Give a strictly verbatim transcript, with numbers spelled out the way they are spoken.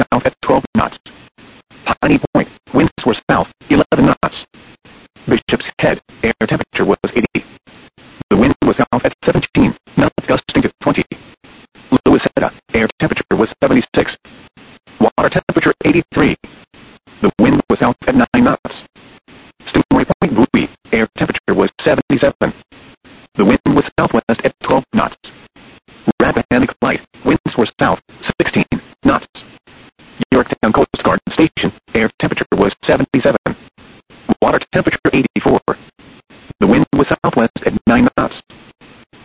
south at twelve knots. Piney Point, winds were south, eleven knots. Bishop's Head, air temperature was eighty. The wind was south at seventeen, knots gusting to twenty. Louisetta, air temperature was seventy-six. Water temperature eighty-three. The wind was south at nine knots. Stingray Point buoy, air temperature was seventy-seven. The wind was southwest at twelve knots. Rappahannock Light, winds were south, sixteen knots. Yorktown Coast Guard Station, air temperature was seventy-seven. Water temperature eighty-four. The wind was southwest at